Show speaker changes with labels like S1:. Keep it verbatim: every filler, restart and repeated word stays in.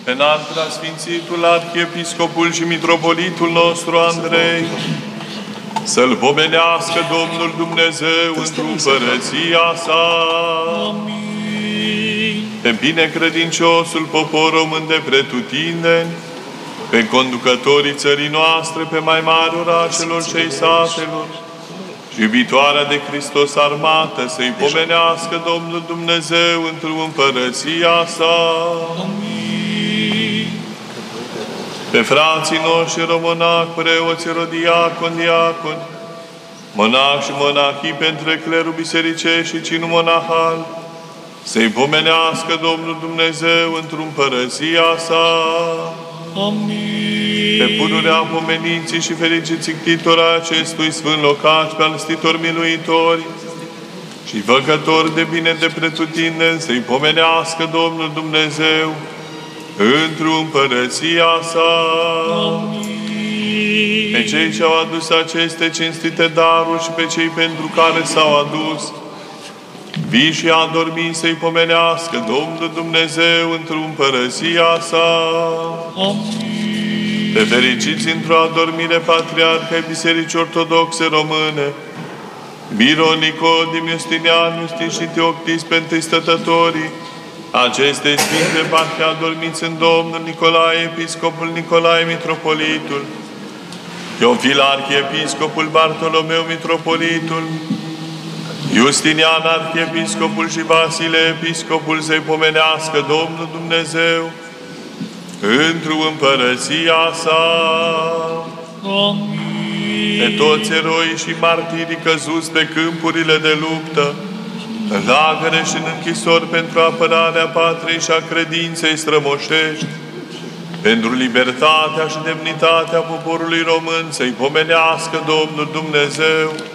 S1: Înalt la Sfințitul Arhiepiscopul și Mitropolitul nostru Andrei, să-L pomenească Domnul Dumnezeu într-o împărăția sa.
S2: Amin.
S1: Pe binecredinciosul popor român de pretutindeni, pe conducătorii țării noastre, pe mai mari orașelor și ai satelor, și iubitoarea de Hristos armată, să-i pomenească Domnul Dumnezeu într-o împărăția sa.
S2: Amin.
S1: Pe frații noștri romonac, preoți, erodiaconi, diaconi, monahi și monahii pentru clerul bisericești și cinul monahal, să-i pomenească Domnul Dumnezeu într-o împărăția sa.
S2: Amin.
S1: Pe pururea pomeniții și fericiții ctitori acestui sfânt locaș, pe alstitori miluitori și făcători de bine de pretutindeni, să-i pomenească Domnul Dumnezeu într-o împărăția sa.
S2: Amin.
S1: Pe cei ce au adus aceste cinstite daruri și pe cei pentru care s-au adus, vii și adormi, să-i pomenească Domnul Dumnezeu într-o împărăția sa.
S2: Amin.
S1: Pe fericiți într-o adormire patriarhei Bisericii Ortodoxe Române, Miron, Nicodim, Justinian, Justin și Teoctis, pe întâi stătătorii aceste sfinte parcă adormiți în Domnul Nicolae, Episcopul Nicolae, Mitropolitul, Teofil, Arhiepiscopul Bartolomeu, Mitropolitul, Justinian, Arhiepiscopul și Vasile, Episcopul, să-i pomenească Domnul Dumnezeu într-o împărăția sa.
S2: Amin.
S1: Pe toți eroii și martirii căzuți pe câmpurile de luptă, în lagăre și în închisori pentru apărarea patriei și a credinței strămoșești, pentru libertatea și demnitatea poporului român, să-i pomenească Domnul Dumnezeu